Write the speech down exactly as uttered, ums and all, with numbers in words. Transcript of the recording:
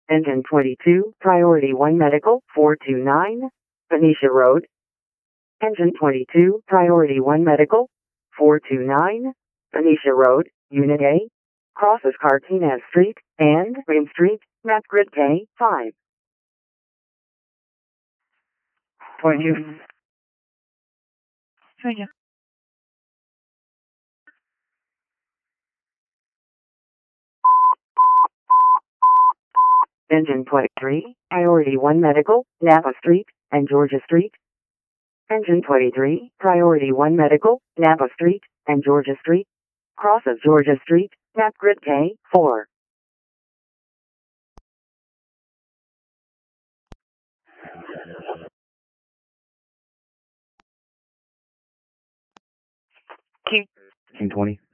Engine twenty-two, Priority one Medical, four two nine, Venetia Road. Engine twenty-two, Priority one Medical, four two nine, Venetia Road, Unit A, crosses Cartines Street and Main Street, map grid K five. twenty-two. Soy yo. Engine twenty-three, Priority one Medical, Napa Street and Georgia Street. Engine twenty-three, Priority one Medical, Napa Street and Georgia Street, crosses Georgia Street, map grid K four. Q. King twenty.